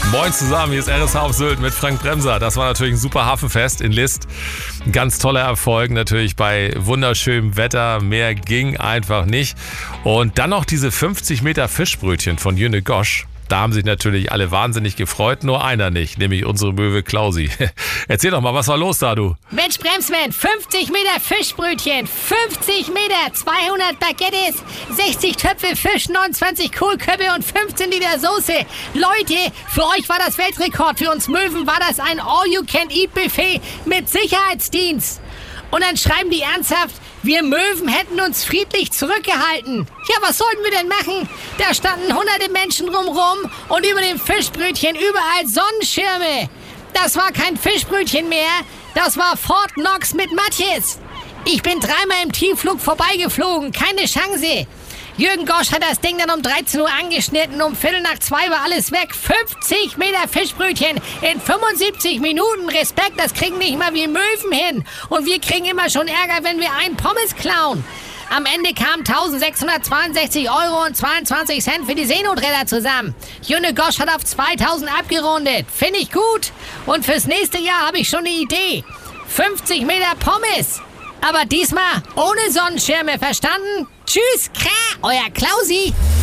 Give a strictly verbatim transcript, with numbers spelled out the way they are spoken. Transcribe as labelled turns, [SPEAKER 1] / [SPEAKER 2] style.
[SPEAKER 1] Moin zusammen, hier ist R S H auf Sylt mit Frank Bremser. Das war natürlich ein super Hafenfest in List. Ein ganz toller Erfolg natürlich bei wunderschönem Wetter. Mehr ging einfach nicht. Und dann noch diese fünfzig Meter Fischbrötchen von Jünne Gosch. Da haben sich natürlich alle wahnsinnig gefreut, nur einer nicht, nämlich unsere Möwe Klausi. Erzähl doch mal, was war los da, du?
[SPEAKER 2] Mensch, Bremsman, fünfzig Meter Fischbrötchen, fünfzig Meter, zweihundert Baguettes, sechzig Töpfe Fisch, neunundzwanzig Kohlköpfe und fünfzehn Liter Soße. Leute, für euch war das Weltrekord, für uns Möwen war das ein All-You-Can-Eat-Buffet mit Sicherheitsdienst. Und dann schreiben die ernsthaft, wir Möwen hätten uns friedlich zurückgehalten. Ja, was sollten wir denn machen? Da standen hunderte Menschen rumrum und über dem Fischbrötchen überall Sonnenschirme. Das war kein Fischbrötchen mehr, das war Fort Knox mit Matjes. Ich bin dreimal im Tiefflug vorbeigeflogen, keine Chance. Jürgen Gosch hat das Ding dann um dreizehn Uhr angeschnitten, um Viertel nach zwei war alles weg. fünfzig Meter Fischbrötchen in fünfundsiebzig Minuten. Respekt, das kriegen nicht mal wir Möwen hin. Und wir kriegen immer schon Ärger, wenn wir einen Pommes klauen. Am Ende kamen eintausendsechshundertzweiundsechzig Euro und zweiundzwanzig Cent für die Seenotretter zusammen. Jürgen Gosch hat auf zweitausend abgerundet. Finde ich gut. Und fürs nächste Jahr habe ich schon eine Idee. fünfzig Meter Pommes. Aber diesmal ohne Sonnenschirme, verstanden? Tschüss, Kra, euer Klausi.